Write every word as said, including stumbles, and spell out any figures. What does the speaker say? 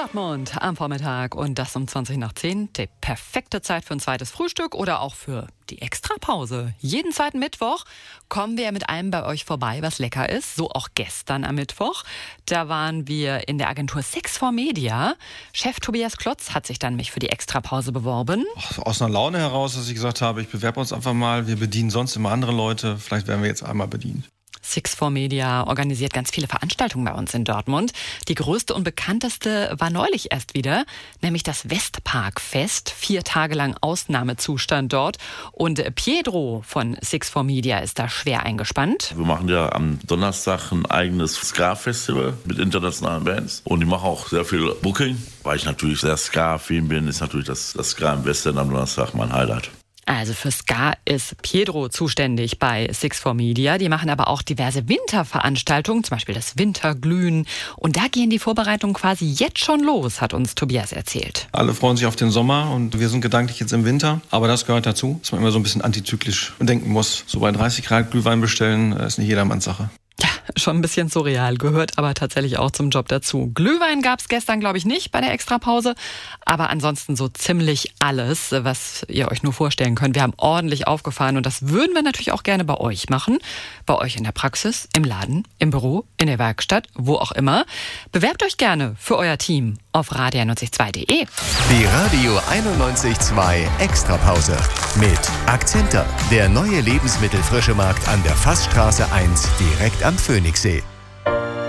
Dortmund am Vormittag und das um zwanzig nach zehn. Die perfekte Zeit für ein zweites Frühstück oder auch für die Extrapause. Jeden zweiten Mittwoch kommen wir mit allem bei euch vorbei, was lecker ist. So auch gestern am Mittwoch. Da waren wir in der Agentur six four Media. Chef Tobias Klotz hat sich dann mich für die Extrapause beworben. Ach, aus einer Laune heraus, dass ich gesagt habe, ich bewerbe uns einfach mal. Wir bedienen sonst immer andere Leute. Vielleicht werden wir jetzt einmal bedient. six four Media organisiert ganz viele Veranstaltungen bei uns in Dortmund. Die größte und bekannteste war neulich erst wieder, nämlich das Westparkfest. Vier Tage lang Ausnahmezustand dort. Und Pietro von six four Media ist da schwer eingespannt. Wir machen ja am Donnerstag ein eigenes Ska-Festival mit internationalen Bands. Und ich mache auch sehr viel Booking. Weil ich natürlich sehr Ska-affin bin, ist natürlich das, das Ska im Westen am Donnerstag mein Highlight. Also für Ska ist Pietro zuständig bei six four Media. Die machen aber auch diverse Winterveranstaltungen, zum Beispiel das Winterglühen. Und da gehen die Vorbereitungen quasi jetzt schon los, hat uns Tobias erzählt. Alle freuen sich auf den Sommer und wir sind gedanklich jetzt im Winter. Aber das gehört dazu, dass man immer so ein bisschen antizyklisch denken muss. So bei dreißig Grad Glühwein bestellen, ist nicht jedermanns Sache. Ja, schon ein bisschen surreal, gehört aber tatsächlich auch zum Job dazu. Glühwein gab's gestern, glaube ich, nicht bei der Extrapause, aber ansonsten so ziemlich alles, was ihr euch nur vorstellen könnt. Wir haben ordentlich aufgefahren und das würden wir natürlich auch gerne bei euch machen. Bei euch in der Praxis, im Laden, im Büro, in der Werkstatt, wo auch immer. Bewerbt euch gerne für euer Team auf radio einundneunzig zwei punkt de. Die Radio einundneunzig Komma zwei Extrapause mit Akzenter, der neue Lebensmittelfrische Markt an der Fassstraße eins direkt am Phoenixsee.